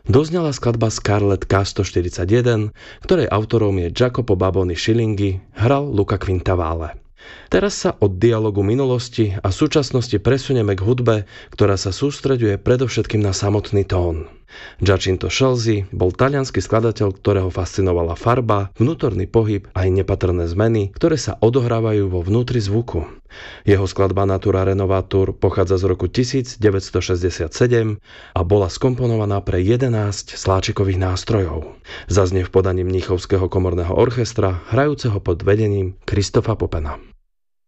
Doznala skladba Scarlett K141, ktorej autorom je Jacopo Baboni Schilinghi, hral Luca Quintavalle. Teraz sa od dialogu minulosti a súčasnosti presunieme k hudbe, ktorá sa sústreďuje predovšetkým na samotný tón. Giacinto Scelsi bol taliansky skladateľ, ktorého fascinovala farba, vnútorný pohyb a aj nepatrné zmeny, ktoré sa odohrávajú vo vnútri zvuku. Jeho skladba Natura Renovatur pochádza z roku 1967 a bola skomponovaná pre 11 sláčikových nástrojov. Zaznie v podaní Mníchovského komorného orchestra, hrajúceho pod vedením Christopha Popena.